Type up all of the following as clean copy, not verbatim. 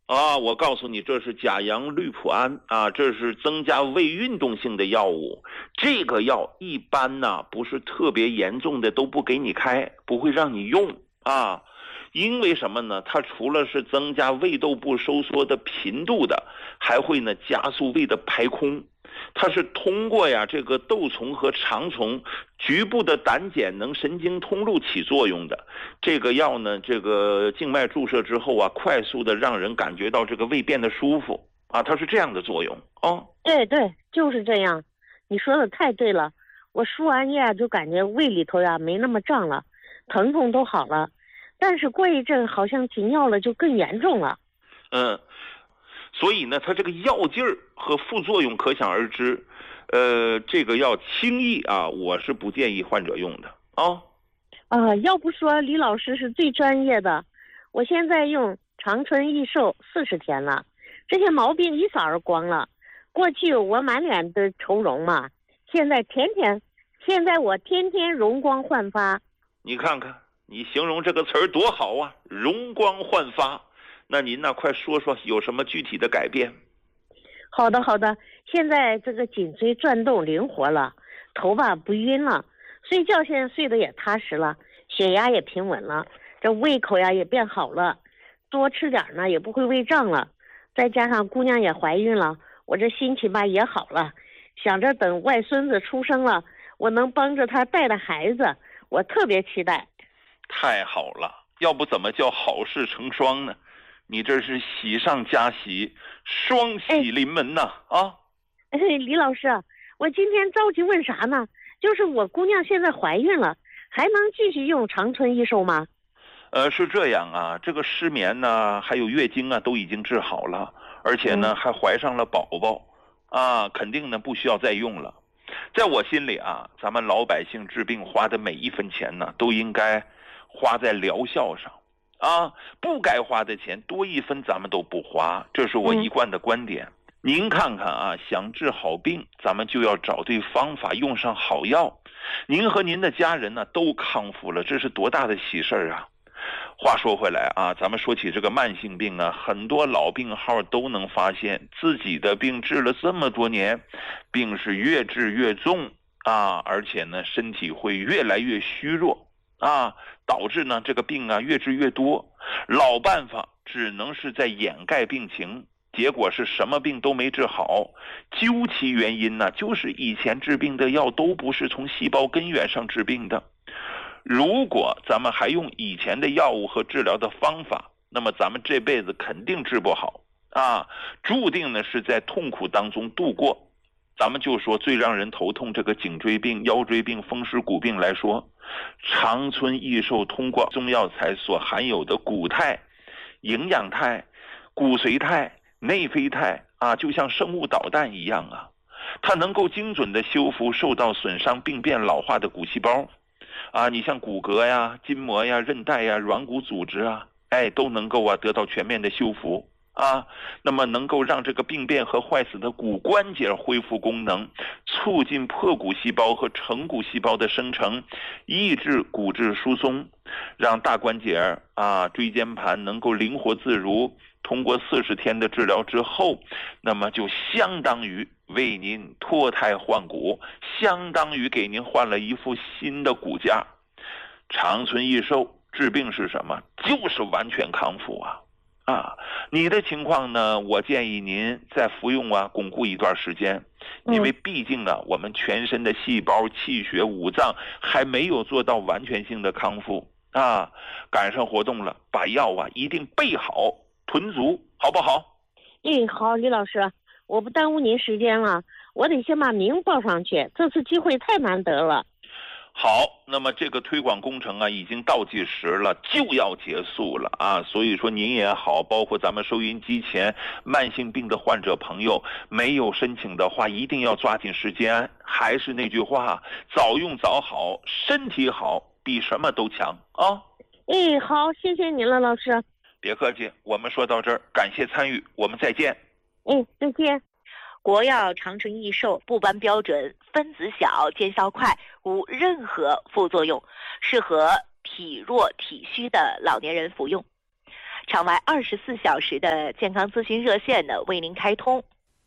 我告诉你，这是甲阳氯普胺啊，这是增加胃运动性的药物。这个药一般呢不是特别严重的都不给你开，不会让你用啊。因为什么呢？它除了是增加胃窦部收缩的频度的，还会呢加速胃的排空。它是通过这个窦丛和肠丛局部的胆碱能神经通路起作用的。这个药呢，这个静脉注射之后快速的让人感觉到这个胃变得舒服啊，它是这样的作用哦。 对对，就是这样，你说的太对了。我输完液就感觉胃里头没那么胀了，疼痛都好了，但是过一阵好像停药了就更严重了。 所以呢，它这个药劲儿和副作用可想而知。这个药轻易我是不建议患者用的要不说李老师是最专业的，我现在用长春益寿40天了，这些毛病一扫而光了。过去我满脸的愁容嘛，现在我天天容光焕发。 你看看，你形容这个词儿多好啊，容光焕发。那您呢，快说说有什么具体的改变？ 好的，现在这个颈椎转动灵活了，头发不晕了，睡觉现在睡得也踏实了，血压也平稳了，这胃口也变好了，多吃点呢也不会胃胀了。再加上姑娘也怀孕了，我这心情也好了，想着等外孙子出生了，我能帮着他带孩子，我特别期待。 太好了，要不怎么叫好事成双呢？你这是喜上加喜，双喜临门呐！ 李老师，我今天着急问啥呢？就是我姑娘现在怀孕了，还能继续用长春益寿吗？ 是这样啊，这个失眠呢，还有月经都已经治好了，而且呢还怀上了宝宝肯定呢不需要再用了。在我心里咱们老百姓治病花的每一分钱呢，都应该花在疗效上。不该花的钱多一分咱们都不花，这是我一贯的观点。您看看想治好病，咱们就要找对方法，用上好药。您和您的家人呢都康复了，这是多大的喜事儿啊！话说回来咱们说起这个慢性病很多老病号都能发现自己的病治了这么多年，病是越治越重而且呢身体会越来越虚弱导致呢这个病越治越多。老办法只能是在掩盖病情，结果是什么病都没治好。究其原因呢，就是以前治病的药都不是从细胞根源上治病的。如果咱们还用以前的药物和治疗的方法，那么咱们这辈子肯定治不好注定呢是在痛苦当中度过。咱们就说最让人头痛这个颈椎病、腰椎病、风湿骨病来说，长春益寿通过中药材所含有的骨肽、营养肽、骨髓肽、内啡肽就像生物导弹一样它能够精准的修复受到损伤、病变、老化的骨细胞你像骨骼筋膜韧带软骨组织都能够得到全面的修复那么能够让这个病变和坏死的骨关节恢复功能，促进破骨细胞和成骨细胞的生成，抑制骨质疏松，让大关节椎间盘能够灵活自如。通过40天的治疗之后，那么就相当于为您脱胎换骨，相当于给您换了一副新的骨架。长春益寿治病是什么？就是完全康复你的情况呢，我建议您再服用巩固一段时间，因为毕竟我们全身的细胞、气血、五脏还没有做到完全性的康复赶上活动了，把药一定备好囤足，好不好？ 好，李老师，我不耽误您时间了，我得先把名报上去，这次机会太难得了。 好，那么这个推广工程已经倒计时了，就要结束了所以说您也好，包括咱们收音机前慢性病的患者朋友，没有申请的话一定要抓紧时间。还是那句话，早用早好，身体好比什么都强好，谢谢您了，老师。 别客气，我们说到这儿，感谢参与，我们再见。 再见。 国药长春益寿不搬标准，分子小，见效快，无任何副作用，适合体弱体虚的老年人服用。 场外24小时的健康咨询热线呢为您开通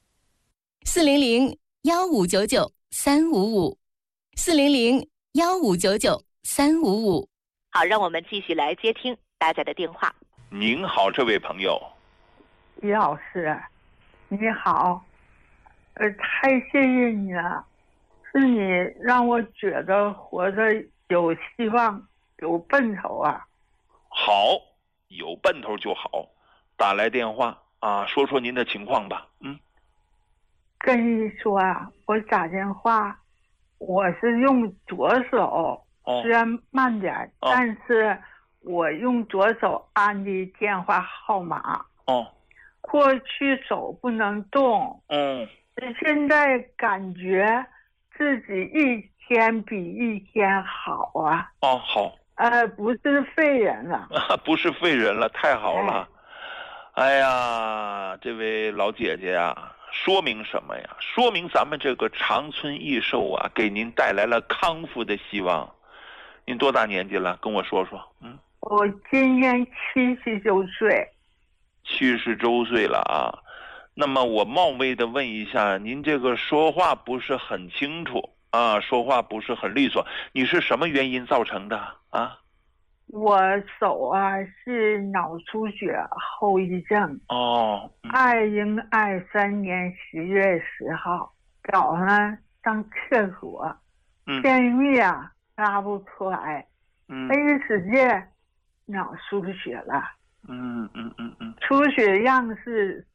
400-1599-355，400-1599-355。 好，让我们继续来接听大家的电话。 您好，这位朋友。 李老师，你好，太谢谢你了，是你让我觉得活着有希望，有奔头啊。 好，有奔头就好，打来电话啊，说说您的情况吧。 跟你说啊，我打电话，我是用左手，虽然慢点，但是我用左手按的电话号码。过去手不能动。现在感觉自己一天比一天好啊。 好。 不是废人了。 不是废人了，太好了。哎呀，这位老姐姐呀，说明什么呀？说明咱们这个长春益寿啊，给您带来了康复的希望。您多大年纪了？跟我说说。 我今年70周岁。 70周岁了啊。那么我冒昧的问一下，您这个说话不是很清楚啊，说话不是很利索，你是什么原因造成的啊？ 我手啊是脑出血后遗症。2023年10月10号早上上厕所，便秘啊拉不出来，一使劲脑出血了。出血量是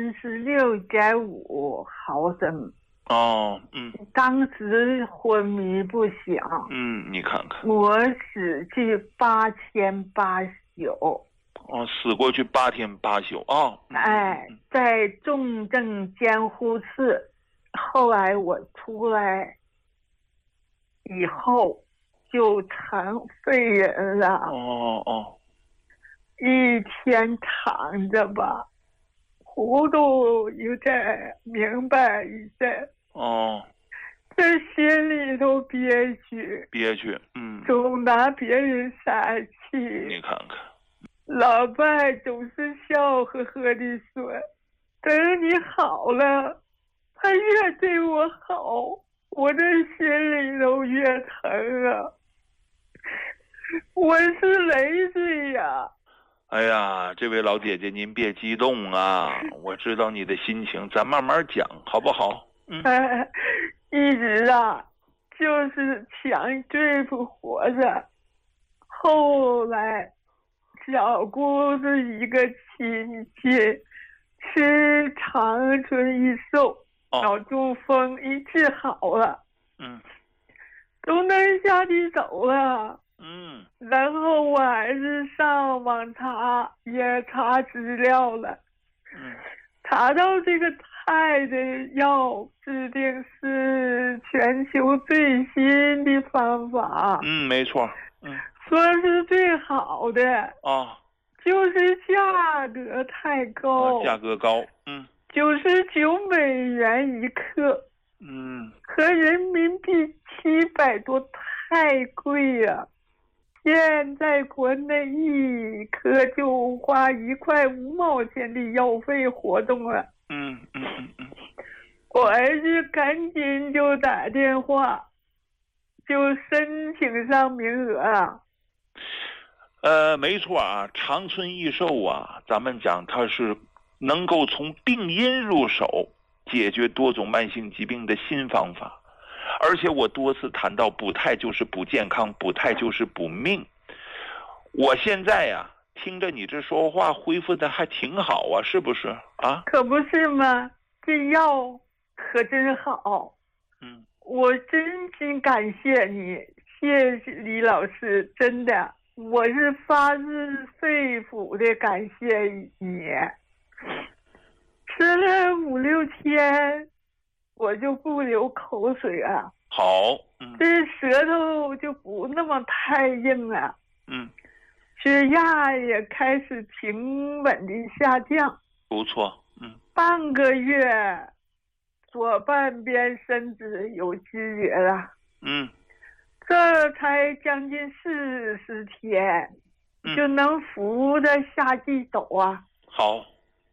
36.5毫升。当时昏迷不醒。 你看看， 我死去8天8宿。 死过去8天8宿啊。 在重症监护室。后来我出来以后就成废人了。一天躺着吧，糊涂一阵，明白一阵。这心里头憋屈，总拿别人撒气。 你看看， 老伴总是笑呵呵地说：“等你好了，他越对我好，我这心里头越疼啊。我是累赘呀。” 哎呀，这位老姐姐，您别激动啊，我知道你的心情，咱慢慢讲，好不好？ 一直啊，就是想对付活着。后来，小姑子一个亲戚吃长春益寿，脑中风一治好了，都能下地走了。然后我还是上网查，也查资料了。查到这个肽的药制定是全球最新的方法。 没错。 说是最好的。就是价格太高。 价格高。 99美元一克。合人民币700多，太贵呀。现在国内一颗就花1块5毛钱的药费活动了。我儿子赶紧就打电话，就申请上名额啊。 没错啊，长春益寿啊，咱们讲它是能够从病因入手，解决多种慢性疾病的新方法。而且我多次谈到，补肽就是补健康，补肽就是补命。我现在呀，听着你这说话，恢复的还挺好啊，是不是啊？ 可不是吗？这药可真好。我真心感谢你，谢谢李老师，真的，我是发自肺腑的感谢你。吃了5、6天，我就不流口水了。 好。 这舌头就不那么太硬了。血压也开始平稳的下降。 不错。 半个月，左半边身子有知觉了。这才将近40天， 就能扶着下地走啊。 好，